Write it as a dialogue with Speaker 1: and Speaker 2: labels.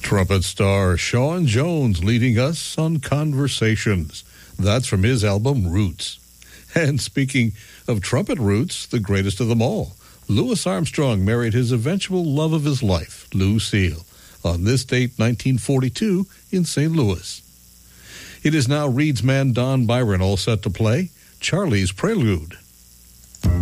Speaker 1: Trumpet star Sean Jones leading us on Conversations. That's from his album Roots. And speaking of trumpet roots, the greatest of them all, Louis Armstrong married his eventual love of his life, Lucille, on this date, 1942, in St. Louis. It is now Reed's man Don Byron all set to play Charlie's Prelude.